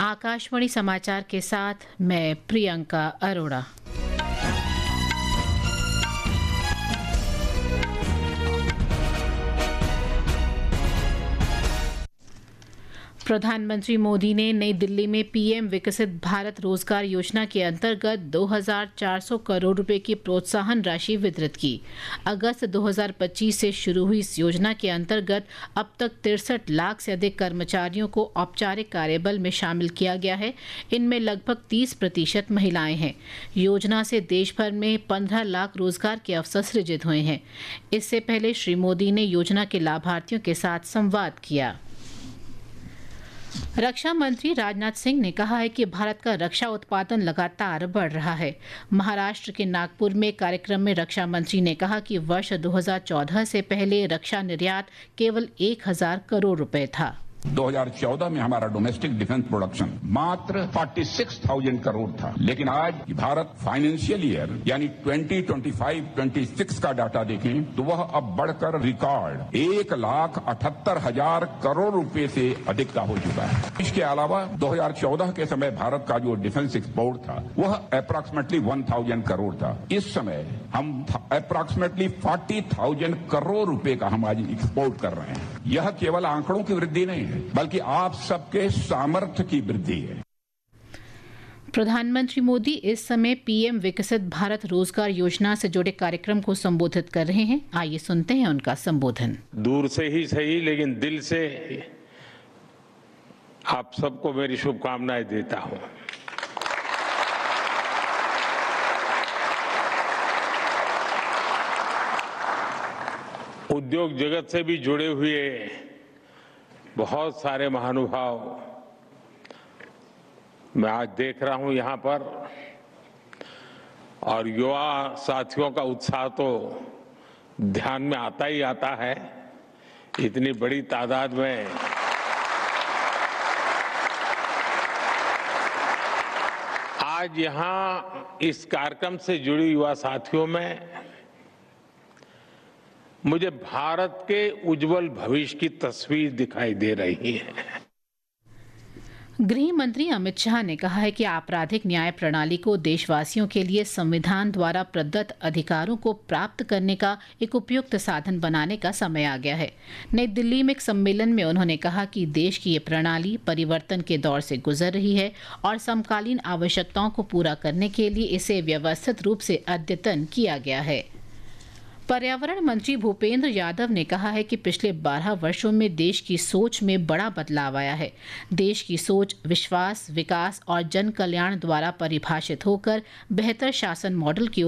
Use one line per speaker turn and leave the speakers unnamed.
आकाशवाणी समाचार के साथ मैं प्रियंका अरोड़ा। प्रधानमंत्री मोदी ने नई दिल्ली में पीएम विकसित भारत रोजगार योजना के अंतर्गत 2,400 करोड़ रुपए की प्रोत्साहन राशि वितरित की। अगस्त 2025 से शुरू हुई इस योजना के अंतर्गत अब तक 63 लाख से अधिक कर्मचारियों को औपचारिक कार्यबल में शामिल किया गया है। इनमें लगभग 30% महिलाएं हैं। योजना से देश भर में 15 लाख रोजगार के अवसर सृजित हुए हैं। इससे पहले श्री मोदी ने योजना के लाभार्थियों के साथ संवाद किया। रक्षा मंत्री राजनाथ सिंह ने कहा है कि भारत का रक्षा उत्पादन लगातार बढ़ रहा है। महाराष्ट्र के नागपुर में कार्यक्रम में रक्षा मंत्री ने कहा कि वर्ष 2014 से पहले रक्षा निर्यात केवल 1,000 करोड़ रुपए था।
2014 में हमारा डोमेस्टिक डिफेंस प्रोडक्शन मात्र 46,000 करोड़ था, लेकिन आज भारत फाइनेंशियल ईयर यानी 2025-26 का डाटा देखें तो वह अब बढ़कर रिकॉर्ड 1,78,000 करोड़ रुपए से अधिक का हो चुका है। इसके अलावा 2014 के समय भारत का जो डिफेंस एक्सपोर्ट था वह अप्रॉक्सीमेटली 1,000 करोड़ था। इस समय हम अप्रॉक्सीमेटली 40,000 करोड़ रुपए का हम आज एक्सपोर्ट कर रहे हैं। यह केवल आंकड़ों की वृद्धि नहीं है, बल्कि आप सबके सामर्थ्य की वृद्धि है।
प्रधानमंत्री मोदी इस समय पीएम विकसित भारत रोजगार योजना से जुड़े कार्यक्रम को संबोधित कर रहे हैं। आइए सुनते हैं उनका संबोधन।
दूर से ही सही, लेकिन दिल से आप सबको मेरी शुभकामनाएं देता हूं। उद्योग जगत से भी जुड़े हुए बहुत सारे महानुभाव मैं आज देख रहा हूं यहां पर, और युवा साथियों का उत्साह तो ध्यान में आता ही आता है। इतनी बड़ी तादाद में आज यहां इस कार्यक्रम से जुड़ी युवा साथियों में मुझे भारत के उज्जवल भविष्य की तस्वीर दिखाई दे रही है।
गृह मंत्री अमित शाह ने कहा है कि आपराधिक न्याय प्रणाली को देशवासियों के लिए संविधान द्वारा प्रदत्त अधिकारों को प्राप्त करने का एक उपयुक्त साधन बनाने का समय आ गया है। नई दिल्ली में एक सम्मेलन में उन्होंने कहा कि देश की ये प्रणाली परिवर्तन के दौर से गुजर रही है और समकालीन आवश्यकताओं को पूरा करने के लिए इसे व्यवस्थित रूप से अद्यतन किया गया है। पर्यावरण मंत्री भूपेंद्र यादव ने कहा है कि पिछले 12 वर्षों में देश की सोच में बड़ा बदलाव आया है। देश की सोच विश्वास, विकास और जन कल्याण द्वारा परिभाषित होकर बेहतर शासन मॉडल की